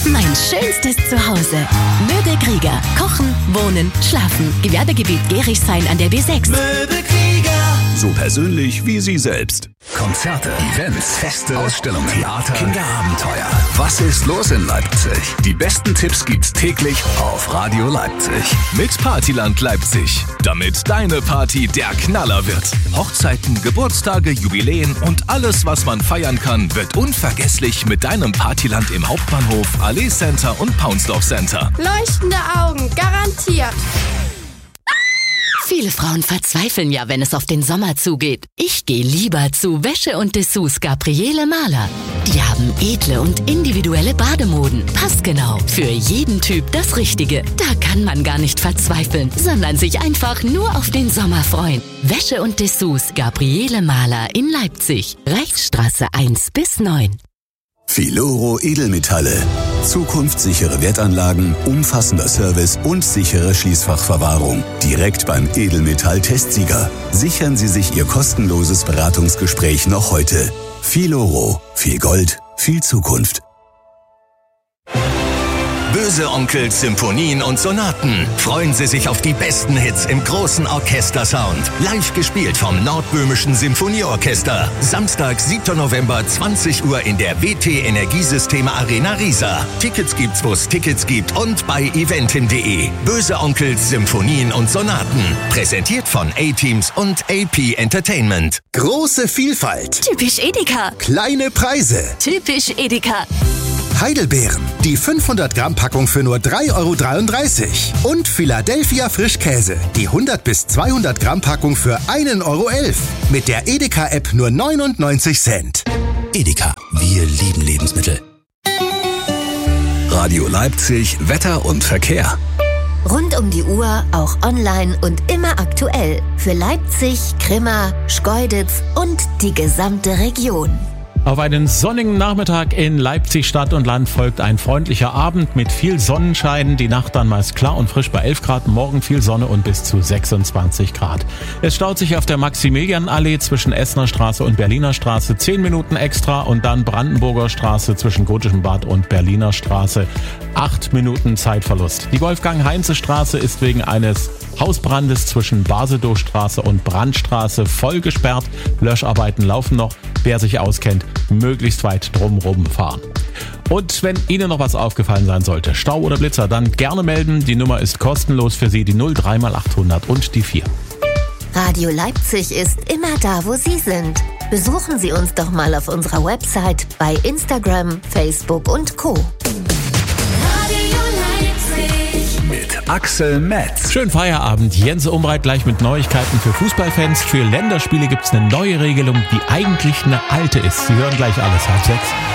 Mein schönstes Zuhause. Möbel Krieger. Kochen, wohnen, schlafen. Gewerbegebiet Gerichshain an der B6. Möbel Krieger. So persönlich wie Sie selbst. Konzerte, Events, Feste, Ausstellungen, Theater, Kinderabenteuer. Was ist los in Leipzig? Die besten Tipps gibt's täglich auf Radio Leipzig. Mit Partyland Leipzig. Damit deine Party der Knaller wird. Hochzeiten, Geburtstage, Jubiläen und alles, was man feiern kann, wird unvergesslich mit deinem Partyland im Hauptbahnhof, Allee Center und Paunsdorf Center. Leuchtende Augen, garantiert. Viele Frauen verzweifeln ja, wenn es auf den Sommer zugeht. Ich gehe lieber zu Wäsche und Dessous Gabriele Mahler. Die haben edle und individuelle Bademoden. Passgenau. Für jeden Typ das Richtige. Da kann man gar nicht verzweifeln, sondern sich einfach nur auf den Sommer freuen. Wäsche und Dessous Gabriele Mahler in Leipzig. Reichsstraße 1 bis 9. Filoro Edelmetalle. Zukunftssichere Wertanlagen, umfassender Service und sichere Schließfachverwahrung. Direkt beim Edelmetall-Testsieger. Sichern Sie sich Ihr kostenloses Beratungsgespräch noch heute. Filoro. Viel Gold, viel Zukunft. Böse Onkels, Symphonien und Sonaten. Freuen Sie sich auf die besten Hits im großen Orchestersound. Live gespielt vom Nordböhmischen Symphonieorchester. Samstag, 7. November, 20 Uhr in der WT Energiesysteme Arena Riesa. Tickets gibt's, wo es Tickets gibt und bei eventim.de. Böse Onkels, Symphonien und Sonaten. Präsentiert von A-Teams und AP Entertainment. Große Vielfalt. Typisch Edeka. Kleine Preise. Typisch Edeka. Heidelbeeren. Die 500 Gramm Packung für nur 3,33 €. Und Philadelphia Frischkäse. Die 100 bis 200 Gramm Packung für 1,11 €. Mit der Edeka-App nur 99 Cent. Edeka. Wir lieben Lebensmittel. Radio Leipzig, Wetter und Verkehr. Rund um die Uhr, auch online und immer aktuell. Für Leipzig, Grimma, Schkeuditz und die gesamte Region. Auf einen sonnigen Nachmittag in Leipzig Stadt und Land folgt ein freundlicher Abend mit viel Sonnenschein. Die Nacht dann meist klar und frisch bei 11 Grad, morgen viel Sonne und bis zu 26 Grad. Es staut sich auf der Maximilianallee zwischen Essener Straße und Berliner Straße 10 Minuten extra und dann Brandenburger Straße zwischen Gotischem Bad und Berliner Straße 8 Minuten Zeitverlust. Die Wolfgang-Heinze-Straße ist wegen eines Hausbrandes zwischen Basedowstraße und Brandstraße voll gesperrt. Löscharbeiten laufen noch. Wer sich auskennt, möglichst weit drumherum fahren. Und wenn Ihnen noch was aufgefallen sein sollte, Stau oder Blitzer, dann gerne melden. Die Nummer ist kostenlos für Sie, die 03 mal 800 und die 4. Radio Leipzig ist immer da, wo Sie sind. Besuchen Sie uns doch mal auf unserer Website, bei Instagram, Facebook und Co. Axel Metz. Schönen Feierabend. Jens Umbreit gleich mit Neuigkeiten für Fußballfans. Für Länderspiele gibt's eine neue Regelung, die eigentlich eine alte ist. Sie hören gleich alles, 5:30.